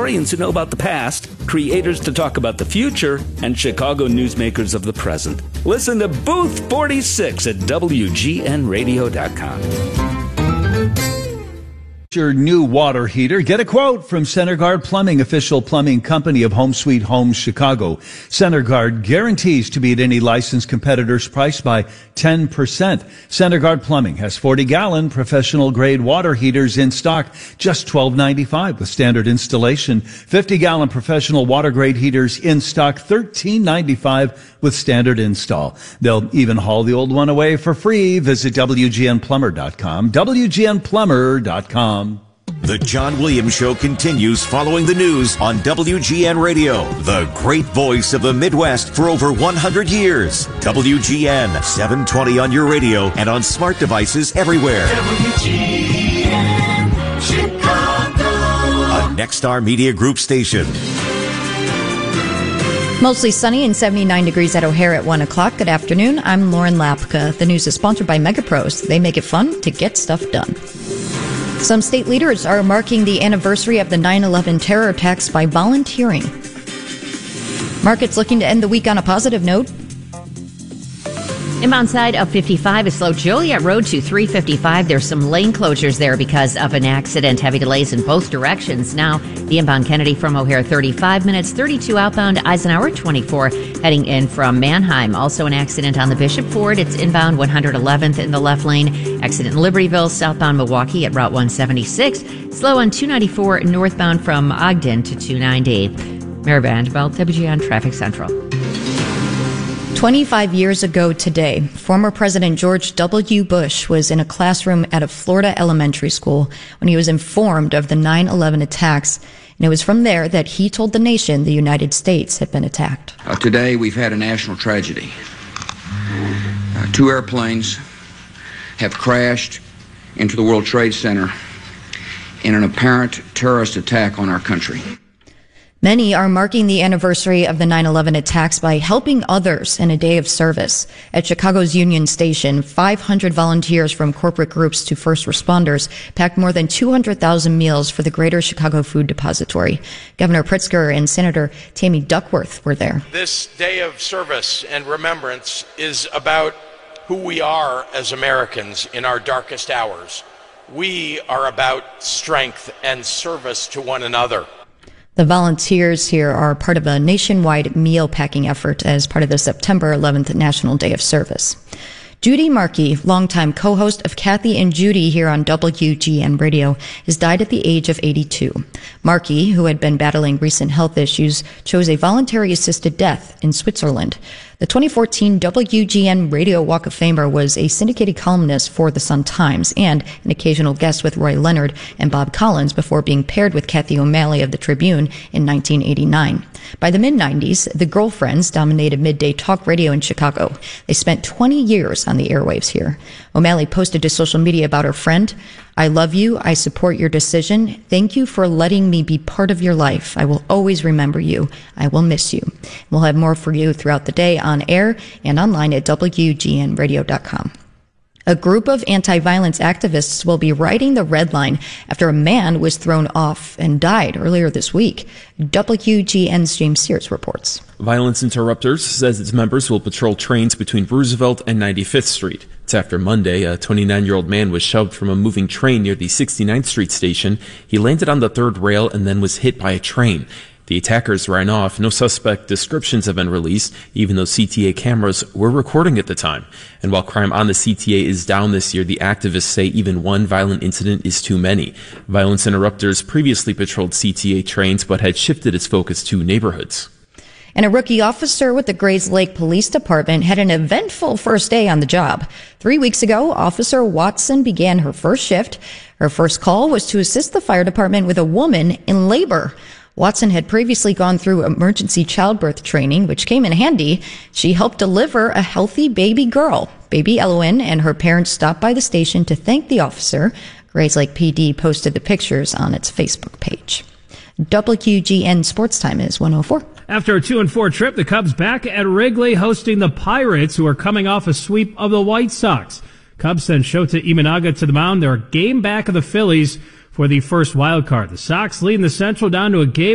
historians who know about the past, creators to talk about the future, and Chicago newsmakers of the present. Listen to Booth 46 at WGNradio.com. Your new water heater. Get a quote from CenterGuard Plumbing, official plumbing company of Home Sweet Home Chicago. CenterGuard guarantees to beat any licensed competitor's price by 10%. CenterGuard Plumbing has 40-gallon professional-grade water heaters in stock, just $12.95 with standard installation. 50-gallon professional water-grade heaters in stock, $13.95 with standard install. They'll even haul the old one away for free. Visit WGNplumber.com. WGNplumber.com. The John Williams Show continues following the news on WGN Radio, the great voice of the Midwest for over 100 years. WGN 720 on your radio and on smart devices everywhere. WGN Chicago, a Nexstar Media Group station. Mostly sunny and 79 degrees at O'Hare at 1 o'clock. Good afternoon. I'm Lauren Lapka. The news is sponsored by MegaPros. They make it fun to get stuff done. Some state leaders are marking the anniversary of the 9/11 terror attacks by volunteering. Markets looking to end the week on a positive note. Inbound side of 55 is slow. Joliet Road to 355. There's some lane closures there because of an accident. Heavy delays in both directions. Now, the inbound Kennedy from O'Hare, 35 minutes. 32 outbound Eisenhower, 24 heading in from Manheim. Also an accident on the Bishop Ford. It's inbound 111th in the left lane. Accident in Libertyville, southbound Milwaukee at Route 176. Slow on 294 northbound from Ogden to 290. Mary Vanderbilt, WGN Traffic Central. 25 years ago today, former President George W. Bush was in a classroom at a Florida elementary school when he was informed of the 9/11 attacks. And it was from there that he told the nation the United States had been attacked. Today, we've had a national tragedy. 2 airplanes have crashed into the World Trade Center in an apparent terrorist attack on our country. Many are marking the anniversary of the 9/11 attacks by helping others in a day of service. At Chicago's Union Station, 500 volunteers from corporate groups to first responders packed more than 200,000 meals for the Greater Chicago Food Depository. Governor Pritzker and Senator Tammy Duckworth were there. This day of service and remembrance is about who we are as Americans in our darkest hours. We are about strength and service to one another. The volunteers here are part of a nationwide meal packing effort as part of the September 11th National Day of Service. Judy Markey, longtime co-host of Kathy and Judy here on WGN Radio, has died at the age of 82. Markey, who had been battling recent health issues, chose a voluntary assisted death in Switzerland. The 2014 WGN Radio Walk of Famer was a syndicated columnist for the Sun-Times and an occasional guest with Roy Leonard and Bob Collins before being paired with Kathy O'Malley of the Tribune in 1989. By the mid-90s, the Girlfriends dominated midday talk radio in Chicago. They spent 20 years on the airwaves here. O'Malley posted to social media about her friend, "I love you. I support your decision. Thank you for letting me be part of your life. I will always remember you. I will miss you." We'll have more for you throughout the day on air and online at WGNradio.com. A group of anti-violence activists will be riding the red line after a man was thrown off and died earlier this week. WGN's James Sears reports. Violence Interrupters says its members will patrol trains between Roosevelt and 95th Street. It's after Monday, a 29-year-old man was shoved from a moving train near the 69th Street station. He landed on the third rail and then was hit by a train. The attackers ran off. No suspect descriptions have been released, even though CTA cameras were recording at the time. And while crime on the CTA is down this year, the activists say even one violent incident is too many. Violence Interrupters previously patrolled CTA trains, but had shifted its focus to neighborhoods. And a rookie officer with the Grays Lake Police Department had an eventful first day on the job. 3 weeks ago, Officer Watson began her first shift. Her first call was to assist the fire department with a woman in labor. Watson had previously gone through emergency childbirth training, which came in handy. She helped deliver a healthy baby girl. Baby Elowen and her parents stopped by the station to thank the officer. Grays Lake PD posted the pictures on its Facebook page. WGN Sports Time is 1:04. After a 2-4 trip, the Cubs back at Wrigley hosting the Pirates, who are coming off a sweep of the White Sox. Cubs send Shota Imanaga to the mound. They're a game back of the Phillies for the first wild card. The Sox leading the Central down to a game